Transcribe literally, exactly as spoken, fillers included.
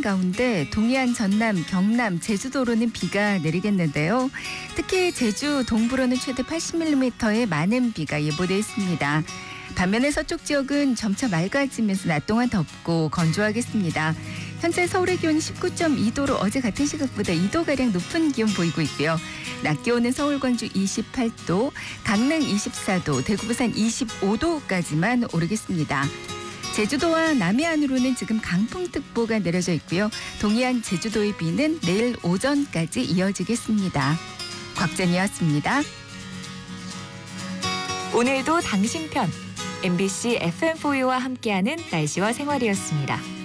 흐리는 가운데 동해안, 전남, 경남, 제주도로는 비가 내리겠는데요. 특히 제주 동부로는 최대 팔십 밀리미터의 많은 비가 예보돼 있습니다. 반면에 서쪽 지역은 점차 맑아지면서 낮 동안 덥고 건조하겠습니다. 현재 서울의 기온이 십구 점 이 도로 어제 같은 시각보다 이 도가량 높은 기온 보이고 있고요. 낮 기온은 서울, 광주 이십팔 도, 강릉 이십사 도, 대구, 부산 이십오 도까지만 오르겠습니다. 제주도와 남해안으로는 지금 강풍특보가 내려져 있고요. 동해안, 제주도의 비는 내일 오전까지 이어지겠습니다. 곽jen이었습니다. 오늘도 당신 편 엠비씨 에프엠 포유와 함께하는 날씨와 생활이었습니다.